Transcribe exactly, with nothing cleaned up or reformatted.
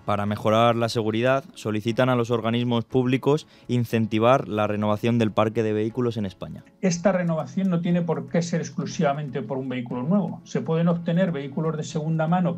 Para mejorar la seguridad, solicitan a los organismos públicos incentivar la renovación del parque de vehículos en España. Esta renovación no tiene por qué ser exclusivamente por un vehículo nuevo. Se pueden obtener vehículos de segunda mano